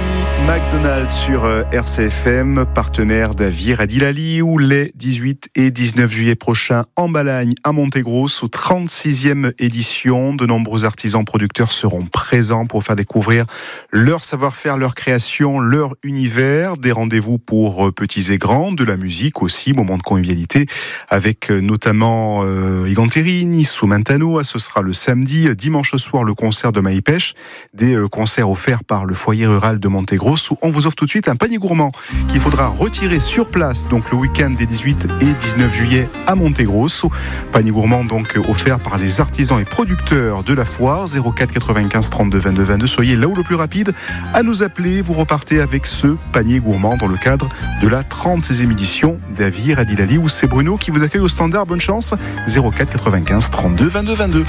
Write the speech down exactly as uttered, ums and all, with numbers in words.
Ami McDonald sur R C F M, partenaire d'Avir Adilali, où les dix-huit et dix-neuf juillet prochains en Balagne à Montégrosse, aux trente-sixième édition. De nombreux artisans producteurs seront présents pour faire découvrir leur savoir-faire, leur création, leur univers. Des rendez-vous pour petits et grands, de la musique aussi, moment de convivialité avec notamment euh, Iganterini, Soumantano. Ce sera le samedi, dimanche soir le concert de Maïpêche, des euh, concerts offerts par le foyer rural de Montégrosse, où on vous offre tout de suite un panier gourmand qu'il faudra retirer sur place, donc le week-end des dix-huit et dix-neuf juillet à Montégrosse. Panier gourmand donc offert par les artisans et producteurs de la foire. Zéro quatre quatre-vingt-quinze trente-deux vingt-deux vingt-deux. Soyez là où le plus rapide à nous appeler. Vous repartez avec ce panier gourmand dans le cadre de la trentième édition d'Avir Adilali, où c'est Bruno qui vous accueille au standard. Bonne chance. Zéro quatre quatre-vingt-quinze trente-deux vingt-deux vingt-deux.